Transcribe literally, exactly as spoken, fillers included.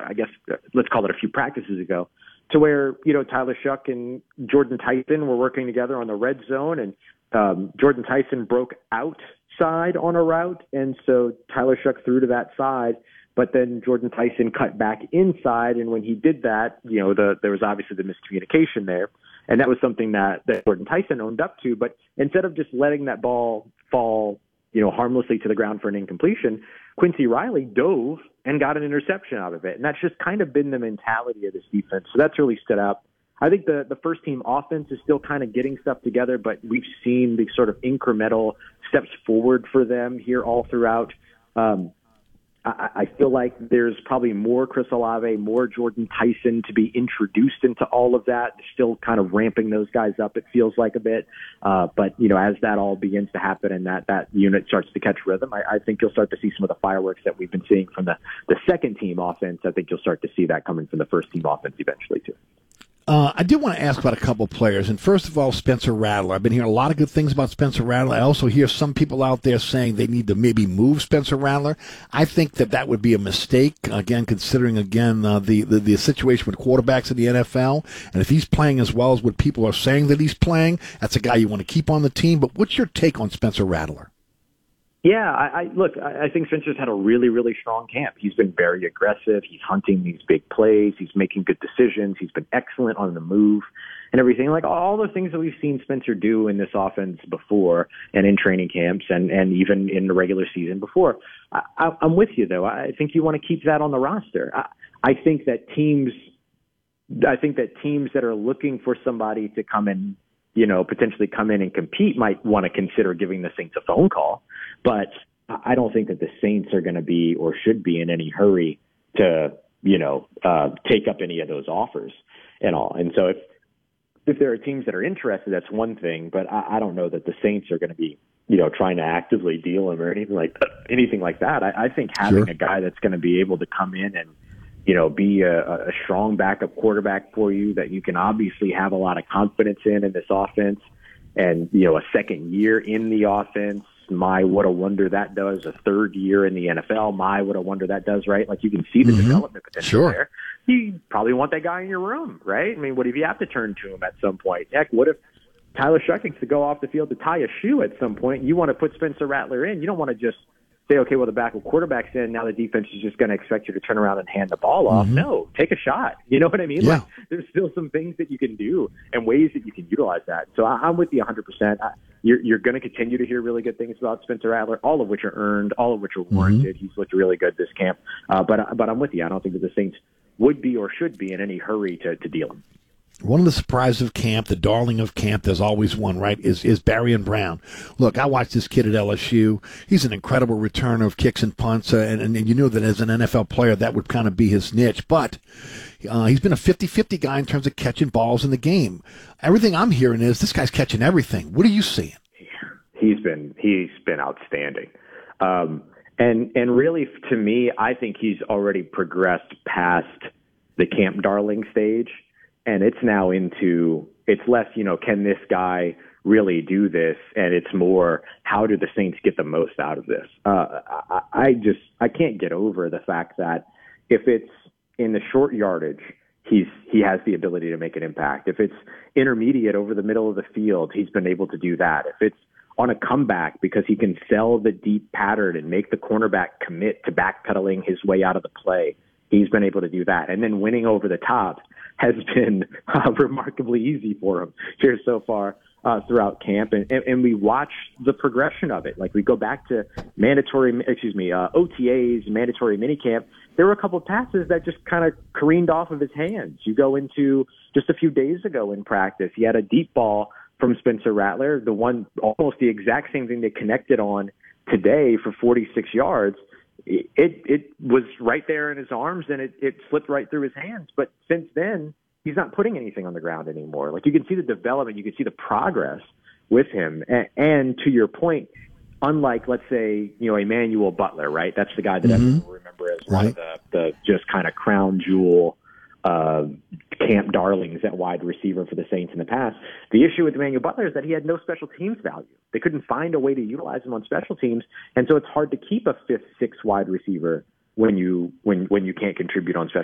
I guess, let's call it a few practices ago, to where, you know, Tyler Shuck and Jordan Tyson were working together on the red zone, and um, Jordan Tyson broke outside on a route, and so Tyler Shuck threw to that side, but then Jordan Tyson cut back inside, and when he did that, you know, the, there was obviously the miscommunication there, and that was something that, that Jordan Tyson owned up to, but instead of just letting that ball fall, you know, harmlessly to the ground for an incompletion, Quincy Riley dove and got an interception out of it. And that's just kind of been the mentality of this defense. So that's really stood out. I think the, the first team offense is still kind of getting stuff together, but we've seen these sort of incremental steps forward for them here all throughout. Um, I, I feel like there's probably more Chris Olave, more Jordan Tyson to be introduced into all of that. Still kind of ramping those guys up, it feels like a bit. Uh, but, you know, as that all begins to happen and that, that unit starts to catch rhythm, I, I think you'll start to see some of the fireworks that we've been seeing from the, the second team offense. I think you'll start to see that coming from the first team offense eventually, too. Uh, I do want to ask about a couple players. And first of all, Spencer Rattler. I've been hearing a lot of good things about Spencer Rattler. I also hear some people out there saying they need to maybe move Spencer Rattler. I think that that would be a mistake, again, considering, again, uh, the, the, the situation with quarterbacks in the N F L. And if he's playing as well as what people are saying that he's playing, that's a guy you want to keep on the team. But what's your take on Spencer Rattler? Yeah, I, I look, I, I think Spencer's had a really, really strong camp. He's been very aggressive. He's hunting these big plays. He's making good decisions. He's been excellent on the move and everything. Like all the things that we've seen Spencer do in this offense before and in training camps and, and even in the regular season before. I, I, I'm with you, though. I think you want to keep that on the roster. I, I think that teams, I think that teams that are looking for somebody to come in, you know, potentially come in and compete might want to consider giving the Saints a phone call. But I don't think that the Saints are going to be or should be in any hurry to, you know, uh, take up any of those offers and all. And so if if there are teams that are interested, that's one thing. But I, I don't know that the Saints are going to be, you know, trying to actively deal him or anything like anything like that. I, I think having Sure. a guy that's going to be able to come in and, you know, be a, a strong backup quarterback for you that you can obviously have a lot of confidence in in this offense, and, you know, a second year in the offense. My, what a wonder that does. A third year in the N F L. My, what a wonder that does, right? Like you can see the Mm-hmm. development potential Sure. there. You probably want that guy in your room, right? I mean, what if you have to turn to him at some point? Heck, what if Tyler Shuck needs to go off the field to tie a shoe at some point? You want to put Spencer Rattler in. You don't want to just say, okay, well, the backup quarterback's in. Now the defense is just going to expect you to turn around and hand the ball off. Mm-hmm. No, take a shot. You know what I mean? Yeah. Like, there's still some things that you can do and ways that you can utilize that. So I, I'm with you one hundred percent. I, you're you're going to continue to hear really good things about Spencer Rattler, all of which are earned, all of which are warranted. Mm-hmm. He's looked really good this camp. Uh, but but I'm with you. I don't think that the Saints would be or should be in any hurry to, to deal him. One of the surprises of camp, the darling of camp, there's always one, right, is is Barrion Brown. Look, I watched this kid at L S U. He's an incredible returner of kicks and punts, uh, and, and you knew that as an N F L player that would kind of be his niche. But uh, he's been a fifty-fifty guy in terms of catching balls in the game. Everything I'm hearing is this guy's catching everything. What are you seeing? He's been he's been outstanding. Um, and and really, to me, I think he's already progressed past the camp darling stage. And it's now into, it's less, you know, can this guy really do this? And it's more, how do the Saints get the most out of this? Uh, I, I just, I can't get over the fact that if it's in the short yardage, he's, he has the ability to make an impact. If it's intermediate over the middle of the field, he's been able to do that. If it's on a comeback because he can sell the deep pattern and make the cornerback commit to backpedaling his way out of the play, he's been able to do that. And then winning over the top has been uh, remarkably easy for him here so far uh, throughout camp. And, and, and we watch the progression of it. Like we go back to mandatory, excuse me, uh, O T As, mandatory minicamp. There were a couple of passes that just kind of careened off of his hands. You go into just a few days ago in practice, he had a deep ball from Spencer Rattler, the one, almost the exact same thing they connected on today for forty-six yards. It, it was right there in his arms, and it, it slipped right through his hands. But since then, he's not putting anything on the ground anymore. Like you can see the development, you can see the progress with him. And, and to your point, unlike, let's say, you know, Emmanuel Butler, right? That's the guy that mm-hmm. everyone will remember as one right. of the, the just kind of crown jewel uh, camp darlings at wide receiver for the Saints in the past. The issue with Emmanuel Butler is that he had no special teams value. They couldn't find a way to utilize him on special teams, and so it's hard to keep a fifth, sixth wide receiver when you when when you can't contribute on special